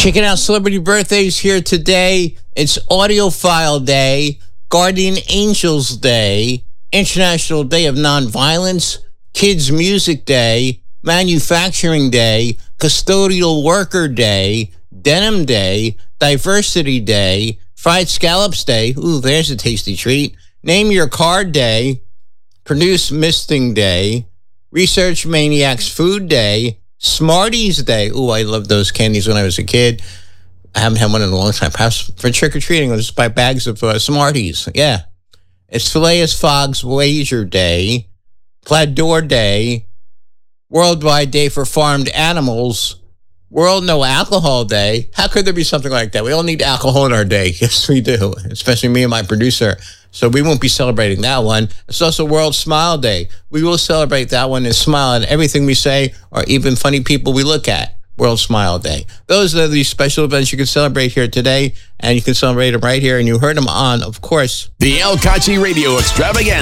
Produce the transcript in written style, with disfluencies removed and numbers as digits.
Checking out celebrity birthdays here today. It's Audiophile Day, Guardian Angels Day, International Day of Nonviolence, Kids Music Day, Manufacturing Day, Custodial Worker Day, Denim Day, Diversity Day, Fried Scallops Day. Ooh, there's a tasty treat. Name Your Card Day, Produce Misting Day, Research Maniacs Food Day, Smarties Day. Ooh, I loved those candies when I was a kid. I haven't had one in a long time. Perhaps for trick-or-treating, I'll just buy bags of Smarties. Yeah. It's Phileas Fogg's Wager Day, Plaid Door Day, Worldwide Day for Farmed Animals, World No Alcohol Day. How could there be something like that? We all need alcohol in our day. Yes, we do, especially me and my producer. So we won't be celebrating that one. It's also World Smile Day. We will celebrate that one and smile at everything we say or even funny people we look at. World Smile Day. Those are the special events you can celebrate here today, and you can celebrate them right here. And you heard them on, of course, the El Kachi Radio Extravaganza.